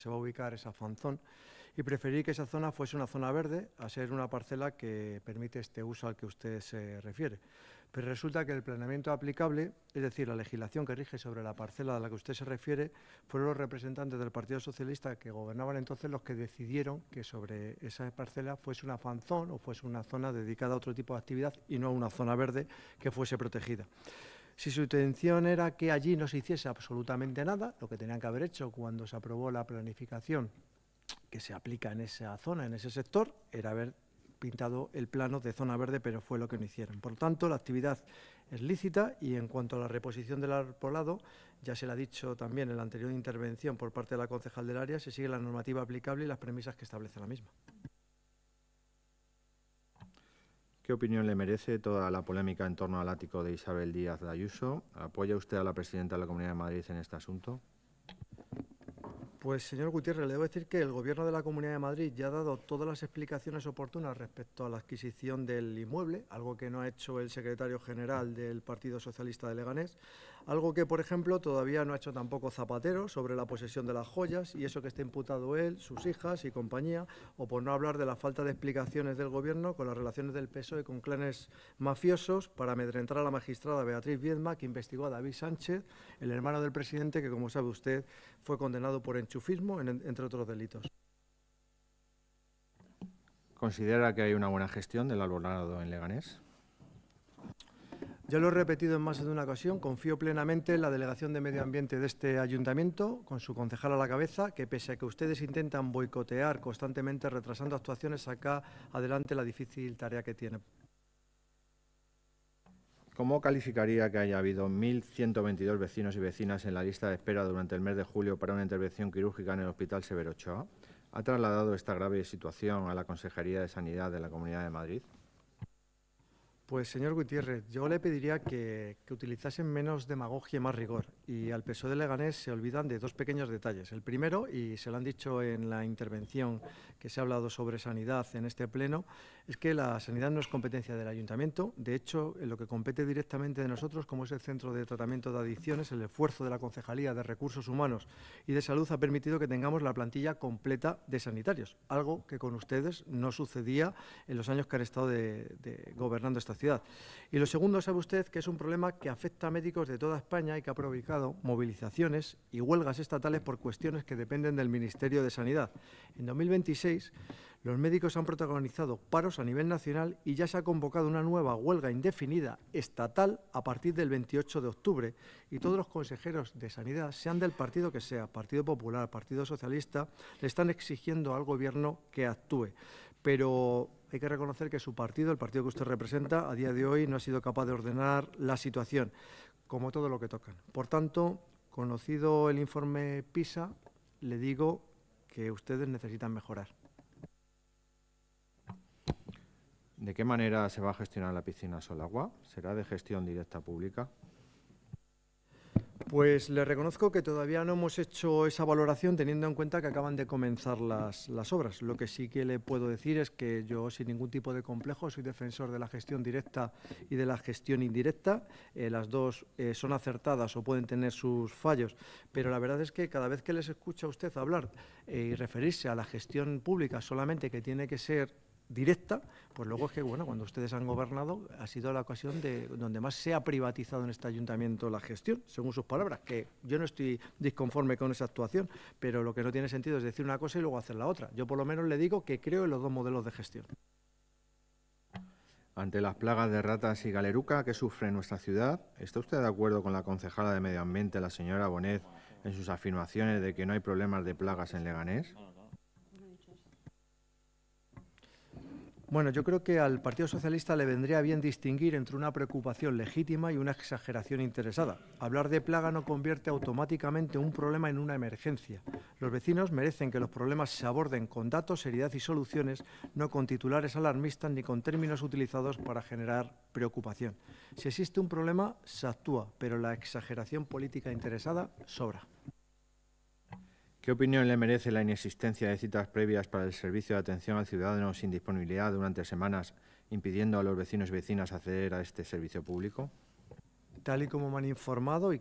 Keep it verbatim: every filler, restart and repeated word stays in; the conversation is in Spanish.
se va a ubicar esa fanzón y preferí que esa zona fuese una zona verde a ser una parcela que permite este uso al que usted se refiere. Pero resulta que el planeamiento aplicable, es decir, la legislación que rige sobre la parcela a la que usted se refiere, fueron los representantes del Partido Socialista que gobernaban entonces los que decidieron que sobre esa parcela fuese una fanzón o fuese una zona dedicada a otro tipo de actividad y no a una zona verde que fuese protegida. Si su intención era que allí no se hiciese absolutamente nada, lo que tenían que haber hecho cuando se aprobó la planificación que se aplica en esa zona, en ese sector, era haber pintado el plano de zona verde, pero fue lo que no hicieron. Por tanto, la actividad es lícita y en cuanto a la reposición del arbolado, ya se le ha dicho también en la anterior intervención por parte de la concejal del área, se sigue la normativa aplicable y las premisas que establece la misma. ¿Qué opinión le merece toda la polémica en torno al ático de Isabel Díaz de Ayuso? ¿Apoya usted a la presidenta de la Comunidad de Madrid en este asunto? Pues, señor Gutiérrez, le debo decir que el Gobierno de la Comunidad de Madrid ya ha dado todas las explicaciones oportunas respecto a la adquisición del inmueble, algo que no ha hecho el secretario general del Partido Socialista de Leganés, algo que, por ejemplo, todavía no ha hecho tampoco Zapatero sobre la posesión de las joyas y eso que está imputado él, sus hijas y compañía, o por no hablar de la falta de explicaciones del Gobierno con las relaciones del P S O E con clanes mafiosos para amedrentar a la magistrada Beatriz Viedma, que investigó a David Sánchez, el hermano del presidente, que, como sabe usted, fue condenado por enchufismo, entre otros delitos. ¿Considera que hay una buena gestión del albornoz en Leganés? Ya lo he repetido en más de una ocasión, confío plenamente en la Delegación de Medio Ambiente de este Ayuntamiento, con su concejal a la cabeza, que pese a que ustedes intentan boicotear constantemente, retrasando actuaciones, saca adelante la difícil tarea que tiene. ¿Cómo calificaría que haya habido mil ciento veintidós vecinos y vecinas en la lista de espera durante el mes de julio para una intervención quirúrgica en el Hospital Severo Ochoa? ¿Ha trasladado esta grave situación a la Consejería de Sanidad de la Comunidad de Madrid? Pues, señor Gutiérrez, yo le pediría que, que utilizasen menos demagogia y más rigor. Y al P S O E de Leganés se olvidan de dos pequeños detalles. El primero, y se lo han dicho en la intervención que se ha hablado sobre sanidad en este pleno, es que la sanidad no es competencia del Ayuntamiento. De hecho, en lo que compete directamente de nosotros, como es el Centro de Tratamiento de Adicciones, el esfuerzo de la Concejalía de Recursos Humanos y de Salud ha permitido que tengamos la plantilla completa de sanitarios, algo que con ustedes no sucedía en los años que han estado de, de gobernando esta ciudad. Y lo segundo, sabe usted que es un problema que afecta a médicos de toda España y que ha provocado movilizaciones y huelgas estatales por cuestiones que dependen del Ministerio de Sanidad. En dos mil veintiséis, los médicos han protagonizado paros a nivel nacional y ya se ha convocado una nueva huelga indefinida estatal a partir del veintiocho de octubre y todos los consejeros de Sanidad, sean del partido que sea, Partido Popular, Partido Socialista, le están exigiendo al Gobierno que actúe. Pero hay que reconocer que su partido, el partido que usted representa, a día de hoy no ha sido capaz de ordenar la situación, como todo lo que tocan. Por tanto, conocido el informe PISA, le digo que ustedes necesitan mejorar. ¿De qué manera se va a gestionar la piscina Solagua? ¿Será de gestión directa pública? Pues le reconozco que todavía no hemos hecho esa valoración teniendo en cuenta que acaban de comenzar las, las obras. Lo que sí que le puedo decir es que yo, sin ningún tipo de complejo, soy defensor de la gestión directa y de la gestión indirecta. Eh, las dos eh, son acertadas o pueden tener sus fallos, pero la verdad es que cada vez que les escucho a usted hablar eh, y referirse a la gestión pública solamente que tiene que ser directa, pues luego es que, bueno, cuando ustedes han gobernado ha sido la ocasión de donde más se ha privatizado en este ayuntamiento la gestión, según sus palabras, que yo no estoy disconforme con esa actuación, pero lo que no tiene sentido es decir una cosa y luego hacer la otra. Yo por lo menos le digo que creo en los dos modelos de gestión. Ante las plagas de ratas y galeruca que sufre nuestra ciudad, ¿está usted de acuerdo con la concejala de Medio Ambiente, la señora Bonet, en sus afirmaciones de que no hay problemas de plagas en Leganés? Bueno, yo creo que al Partido Socialista le vendría bien distinguir entre una preocupación legítima y una exageración interesada. Hablar de plaga no convierte automáticamente un problema en una emergencia. Los vecinos merecen que los problemas se aborden con datos, seriedad y soluciones, no con titulares alarmistas ni con términos utilizados para generar preocupación. Si existe un problema, se actúa, pero la exageración política interesada sobra. ¿Qué opinión le merece la inexistencia de citas previas para el servicio de atención al ciudadano sin disponibilidad durante semanas, impidiendo a los vecinos y vecinas acceder a este servicio público? Tal y como me han informado y